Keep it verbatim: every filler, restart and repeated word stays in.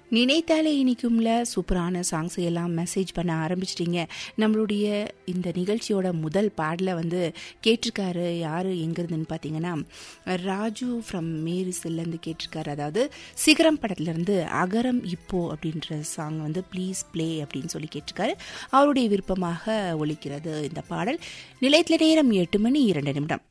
நினைத்தாலே இனிக்கும்ல சூப்பரான சாங்ஸ் எல்லாம் மெசேஜ் பண்ண ஆரம்பிச்சிட்டிங்க. நம்மளுடைய இந்த நிகழ்ச்சியோட முதல் பாடலை வந்து கேட்டிருக்காரு. யார் எங்கிறதுன்னு பார்த்தீங்கன்னா ராஜு ஃப்ரம் மேரிசில்லேருந்து கேட்டிருக்காரு. அதாவது சிகரம் படத்துலேருந்து அகரம் இப்போ அப்படின்ற சாங் வந்து ப்ளீஸ் ப்ளே அப்படின்னு சொல்லி கேட்டிருக்காரு. அவருடைய விருப்பமாக ஒலிக்கிறது இந்த பாடல். நிலையத்தில் நேரம் எட்டு மணி இரண்டு நிமிடம்.